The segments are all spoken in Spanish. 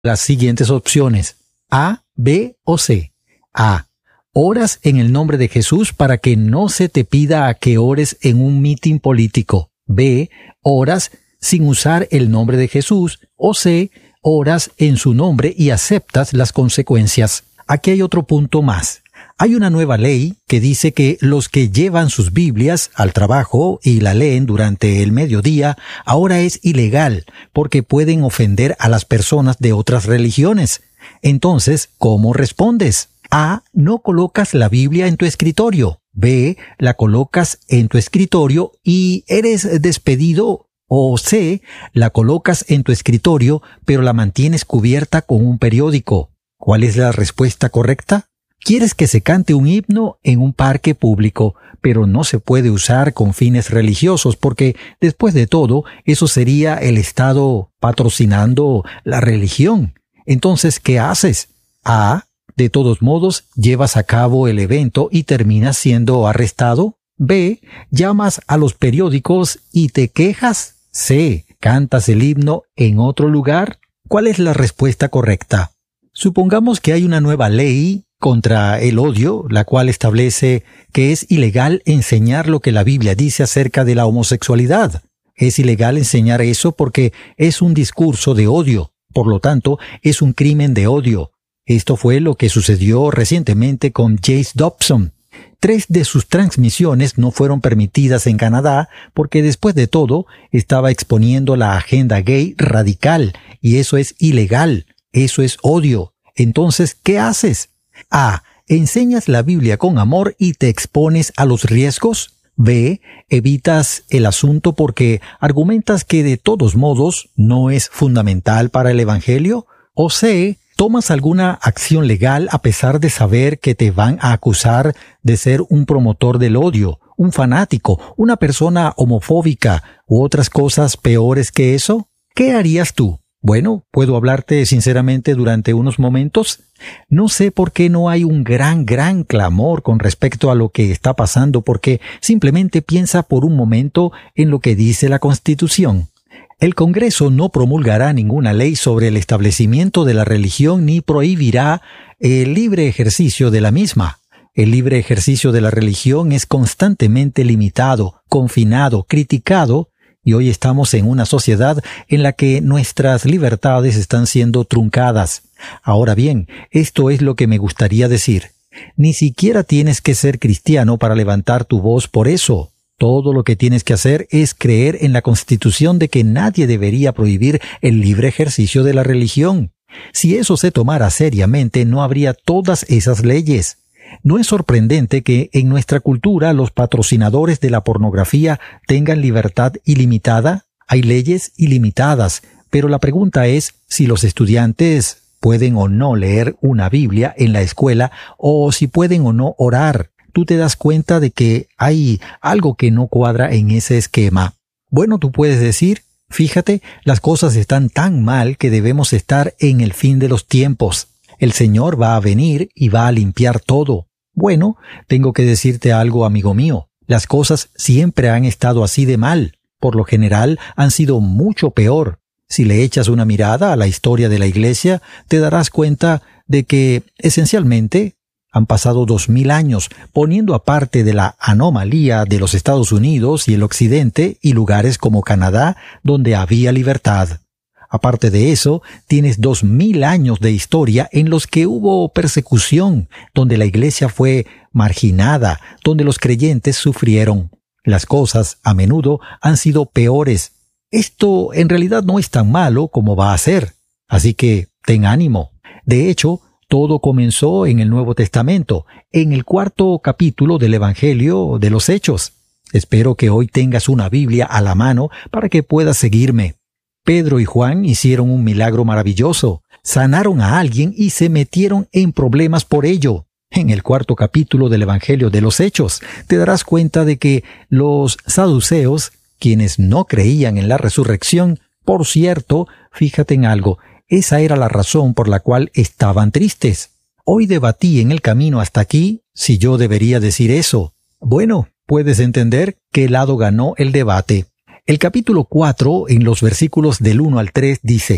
las siguientes opciones: A, B o C. A. Oras en el nombre de Jesús para que no se te pida a que ores en un mitin político. B. Oras sin usar el nombre de Jesús. O C. Oras en su nombre y aceptas las consecuencias. Aquí hay otro punto más. Hay una nueva ley que dice que los que llevan sus Biblias al trabajo y la leen durante el mediodía ahora es ilegal porque pueden ofender a las personas de otras religiones. Entonces, ¿cómo respondes? A. No colocas la Biblia en tu escritorio. B. La colocas en tu escritorio y eres despedido. O C. La colocas en tu escritorio pero la mantienes cubierta con un periódico. ¿Cuál es la respuesta correcta? Quieres que se cante un himno en un parque público, pero no se puede usar con fines religiosos porque, después de todo, eso sería el Estado patrocinando la religión. Entonces, ¿qué haces? A. De todos modos, llevas a cabo el evento y terminas siendo arrestado. B. Llamas a los periódicos y te quejas. C. ¿Cantas el himno en otro lugar? ¿Cuál es la respuesta correcta? Supongamos que hay una nueva ley contra el odio, la cual establece que es ilegal enseñar lo que la Biblia dice acerca de la homosexualidad. Es ilegal enseñar eso porque es un discurso de odio. Por lo tanto, es un crimen de odio. Esto fue lo que sucedió recientemente con Jace Dobson. 3 de sus transmisiones no fueron permitidas en Canadá porque, después de todo, estaba exponiendo la agenda gay radical, y eso es ilegal. Eso es odio. Entonces, ¿qué haces? A. ¿Enseñas la Biblia con amor y te expones a los riesgos? B. ¿Evitas el asunto porque argumentas que de todos modos no es fundamental para el Evangelio? O C. ¿Tomas alguna acción legal a pesar de saber que te van a acusar de ser un promotor del odio, un fanático, una persona homofóbica u otras cosas peores que eso? ¿Qué harías tú? Bueno, ¿puedo hablarte sinceramente durante unos momentos? No sé por qué no hay un gran clamor con respecto a lo que está pasando, porque simplemente piensa por un momento en lo que dice la Constitución. El Congreso no promulgará ninguna ley sobre el establecimiento de la religión ni prohibirá el libre ejercicio de la misma. El libre ejercicio de la religión es constantemente limitado, confinado, criticado, y hoy estamos en una sociedad en la que nuestras libertades están siendo truncadas. Ahora bien, esto es lo que me gustaría decir. Ni siquiera tienes que ser cristiano para levantar tu voz por eso. Todo lo que tienes que hacer es creer en la Constitución de que nadie debería prohibir el libre ejercicio de la religión. Si eso se tomara seriamente, no habría todas esas leyes. No es sorprendente que en nuestra cultura los patrocinadores de la pornografía tengan libertad ilimitada. Hay leyes ilimitadas, pero la pregunta es si los estudiantes pueden o no leer una Biblia en la escuela o si pueden o no orar. Tú te das cuenta de que hay algo que no cuadra en ese esquema. Bueno, tú puedes decir, fíjate, las cosas están tan mal que debemos estar en el fin de los tiempos. El Señor va a venir y va a limpiar todo. Bueno, tengo que decirte algo, amigo mío. Las cosas siempre han estado así de mal. Por lo general, han sido mucho peor. Si le echas una mirada a la historia de la Iglesia, te darás cuenta de que, esencialmente, han pasado 2000 años, poniendo aparte de la anomalía de los Estados Unidos y el Occidente y lugares como Canadá, donde había libertad. Aparte de eso, tienes 2000 años de historia en los que hubo persecución, donde la Iglesia fue marginada, donde los creyentes sufrieron. Las cosas, a menudo, han sido peores. Esto en realidad no es tan malo como va a ser. Así que, ten ánimo. De hecho, todo comenzó en el Nuevo Testamento, en el 4º capítulo del Evangelio de los Hechos. Espero que hoy tengas una Biblia a la mano para que puedas seguirme. Pedro y Juan hicieron un milagro maravilloso. Sanaron a alguien y se metieron en problemas por ello. En el 4º capítulo del Evangelio de los Hechos, te darás cuenta de que los saduceos, quienes no creían en la resurrección, por cierto, fíjate en algo, esa era la razón por la cual estaban tristes. Hoy debatí en el camino hasta aquí si yo debería decir eso. Bueno, puedes entender qué lado ganó el debate. El capítulo 4, en los versículos del 1 al 3, dice: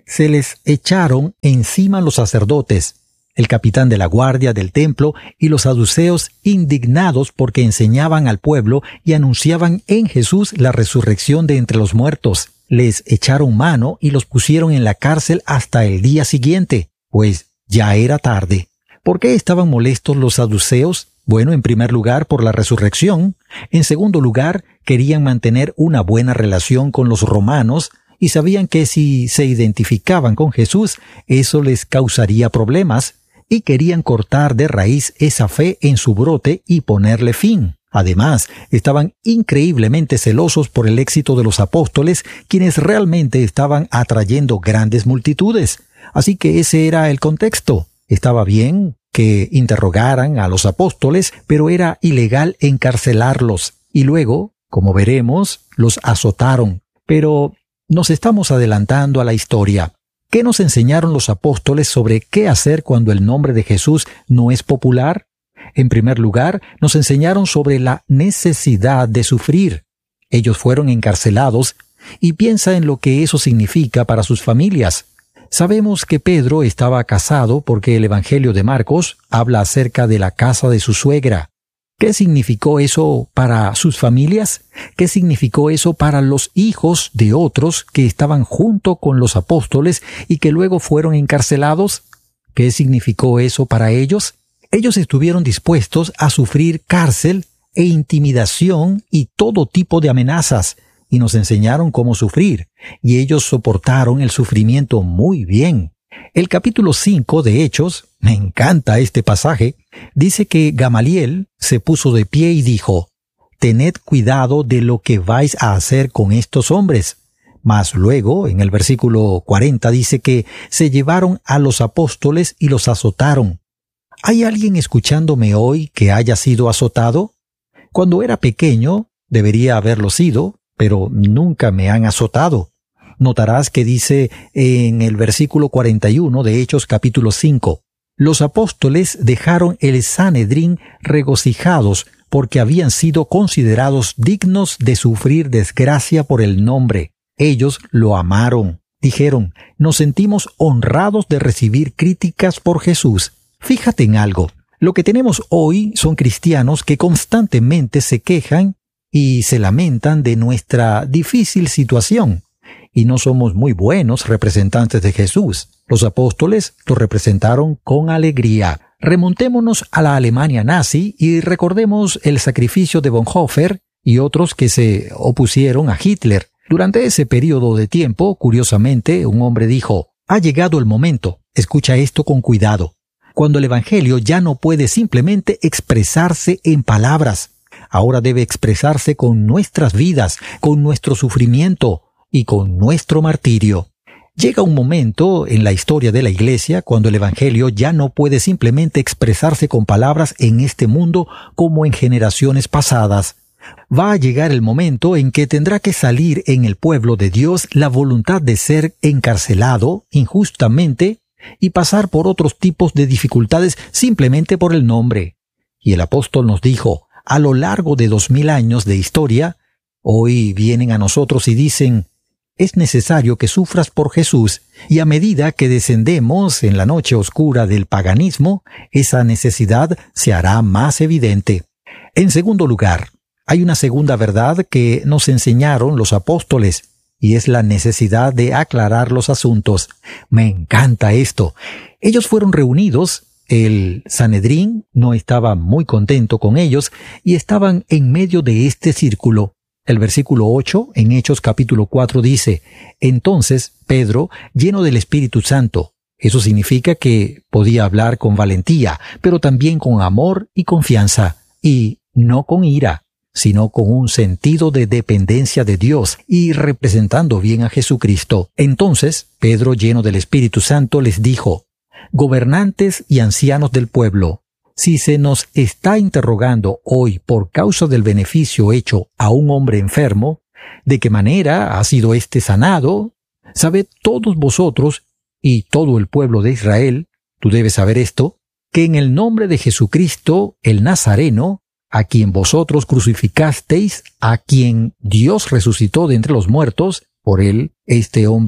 Se les echaron encima los sacerdotes, el capitán de la guardia del templo y los saduceos, indignados porque enseñaban al pueblo y anunciaban en Jesús la resurrección de entre los muertos. Les echaron mano y los pusieron en la cárcel hasta el día siguiente, pues ya era tarde. ¿Por qué estaban molestos los saduceos? Bueno, en primer lugar, por la resurrección. En segundo lugar, querían mantener una buena relación con los romanos y sabían que si se identificaban con Jesús, eso les causaría problemas, y querían cortar de raíz esa fe en su brote y ponerle fin. Además, estaban increíblemente celosos por el éxito de los apóstoles, quienes realmente estaban atrayendo grandes multitudes. Así que ese era el contexto. Estaba bien que interrogaran a los apóstoles, pero era ilegal encarcelarlos. Y luego, como veremos, los azotaron. Pero nos estamos adelantando a la historia. ¿Qué nos enseñaron los apóstoles sobre qué hacer cuando el nombre de Jesús no es popular? En primer lugar, nos enseñaron sobre la necesidad de sufrir. Ellos fueron encarcelados y piensa en lo que eso significa para sus familias. Sabemos que Pedro estaba casado porque el Evangelio de Marcos habla acerca de la casa de su suegra. ¿Qué significó eso para sus familias? ¿Qué significó eso para los hijos de otros que estaban junto con los apóstoles y que luego fueron encarcelados? ¿Qué significó eso para ellos? Ellos estuvieron dispuestos a sufrir cárcel e intimidación y todo tipo de amenazas, y nos enseñaron cómo sufrir, y ellos soportaron el sufrimiento muy bien. El capítulo 5 de Hechos, me encanta este pasaje, dice que Gamaliel se puso de pie y dijo: «Tened cuidado de lo que vais a hacer con estos hombres». Mas luego, en el versículo 40, dice que se llevaron a los apóstoles y los azotaron. ¿Hay alguien escuchándome hoy que haya sido azotado? Cuando era pequeño, debería haberlo sido, pero nunca me han azotado. Notarás que dice en el versículo 41 de Hechos capítulo 5, «Los apóstoles dejaron el Sanedrín regocijados porque habían sido considerados dignos de sufrir desgracia por el nombre. Ellos lo amaron. Dijeron: nos sentimos honrados de recibir críticas por Jesús». Fíjate en algo. Lo que tenemos hoy son cristianos que constantemente se quejan y se lamentan de nuestra difícil situación. Y no somos muy buenos representantes de Jesús. Los apóstoles lo representaron con alegría. Remontémonos a la Alemania nazi y recordemos el sacrificio de Bonhoeffer y otros que se opusieron a Hitler. Durante ese periodo de tiempo, curiosamente, un hombre dijo: «Ha llegado el momento, escucha esto con cuidado, cuando el Evangelio ya no puede simplemente expresarse en palabras. Ahora debe expresarse con nuestras vidas, con nuestro sufrimiento y con nuestro martirio». Llega un momento en la historia de la Iglesia cuando el Evangelio ya no puede simplemente expresarse con palabras en este mundo como en generaciones pasadas. Va a llegar el momento en que tendrá que salir en el pueblo de Dios la voluntad de ser encarcelado injustamente y pasar por otros tipos de dificultades simplemente por el nombre. Y el apóstol nos dijo: a lo largo de 2000 años de historia, hoy vienen a nosotros y dicen: es necesario que sufras por Jesús, y a medida que descendemos en la noche oscura del paganismo, esa necesidad se hará más evidente. En segundo lugar, hay una segunda verdad que nos enseñaron los apóstoles, y es la necesidad de aclarar los asuntos. Me encanta esto. Ellos fueron reunidos, el Sanedrín no estaba muy contento con ellos, y estaban en medio de este círculo. El versículo 8, en Hechos capítulo 4, dice: «Entonces Pedro, lleno del Espíritu Santo». Eso significa que podía hablar con valentía, pero también con amor y confianza, y no con ira, sino con un sentido de dependencia de Dios y representando bien a Jesucristo. Entonces Pedro, lleno del Espíritu Santo, les dijo: «Gobernantes y ancianos del pueblo, si se nos está interrogando hoy por causa del beneficio hecho a un hombre enfermo, de qué manera ha sido éste sanado, sabed todos vosotros y todo el pueblo de Israel, tú debes saber esto, que en el nombre de Jesucristo el Nazareno, a quien vosotros crucificasteis, a quien Dios resucitó de entre los muertos, por él, este hombre,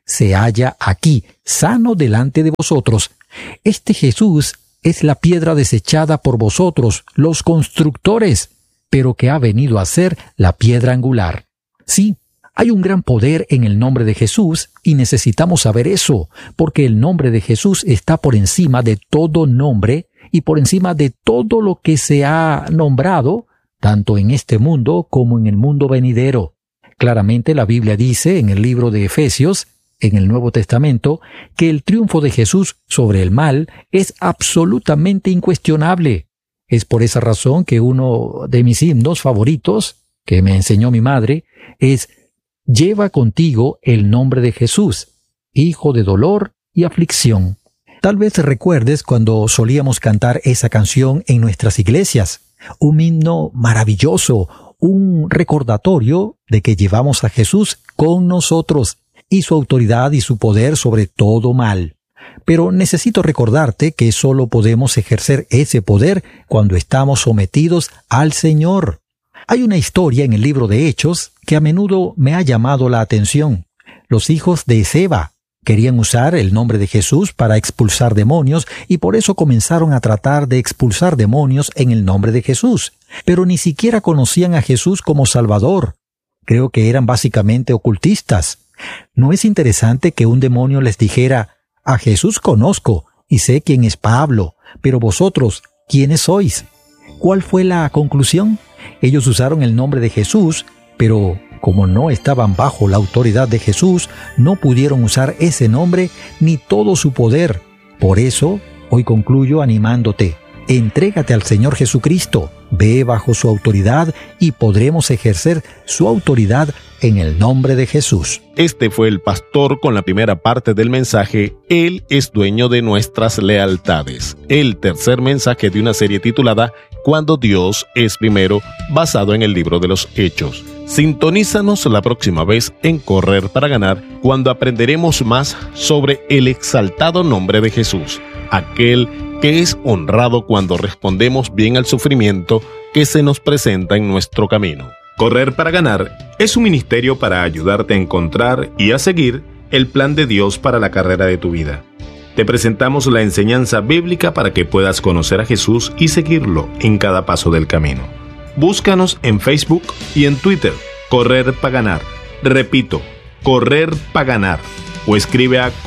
se halla aquí, sano delante de vosotros. Este Jesús es la piedra desechada por vosotros, los constructores, pero que ha venido a ser la piedra angular. Sí, hay un gran poder en el nombre de Jesús y necesitamos saber eso, porque el nombre de Jesús está por encima de todo nombre y por encima de todo lo que se ha nombrado, tanto en este mundo como en el mundo venidero. Claramente la Biblia dice en el libro de Efesios, en el Nuevo Testamento, que el triunfo de Jesús sobre el mal es absolutamente incuestionable. Es por esa razón que uno de mis himnos favoritos, que me enseñó mi madre, es «Lleva contigo el nombre de Jesús, hijo de dolor y aflicción». Tal vez recuerdes cuando solíamos cantar esa canción en nuestras iglesias, un himno maravilloso, un recordatorio de que llevamos a Jesús con nosotros y su autoridad y su poder sobre todo mal. Pero necesito recordarte que solo podemos ejercer ese poder cuando estamos sometidos al Señor. Hay una historia en el libro de Hechos que a menudo me ha llamado la atención. Los hijos de Seba querían usar el nombre de Jesús para expulsar demonios y por eso comenzaron a tratar de expulsar demonios en el nombre de Jesús. Pero ni siquiera conocían a Jesús como Salvador. Creo que eran básicamente ocultistas. ¿No es interesante que un demonio les dijera, «A Jesús conozco y sé quién es Pablo, pero vosotros, ¿quiénes sois?» ¿Cuál fue la conclusión? Ellos usaron el nombre de Jesús, pero como no estaban bajo la autoridad de Jesús, no pudieron usar ese nombre ni todo su poder. Por eso, hoy concluyo animándote. Entrégate al Señor Jesucristo, ve bajo su autoridad y podremos ejercer su autoridad en el nombre de Jesús. Este fue el pastor con la primera parte del mensaje Él es dueño de nuestras lealtades. El tercer mensaje de una serie titulada Cuando Dios es primero, basado en el libro de los Hechos. Sintonízanos la próxima vez en Correr para Ganar, cuando aprenderemos más sobre el exaltado nombre de Jesús, aquel que es honrado cuando respondemos bien al sufrimiento que se nos presenta en nuestro camino. Correr para Ganar es un ministerio para ayudarte a encontrar y a seguir el plan de Dios para la carrera de tu vida. Te presentamos la enseñanza bíblica para que puedas conocer a Jesús y seguirlo en cada paso del camino. Búscanos en Facebook y en Twitter, Correr para Ganar. Repito, Correr para Ganar. O escribe a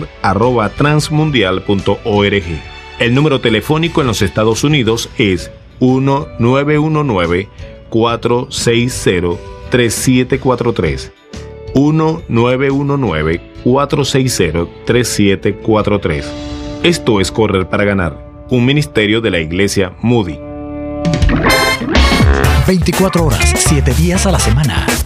correr@transmundial.org. El número telefónico en los Estados Unidos es 1-919-460-3743. 1-919-460-3743. Esto es Correr para Ganar, un ministerio de la Iglesia Moody. 24 horas, 7 días a la semana.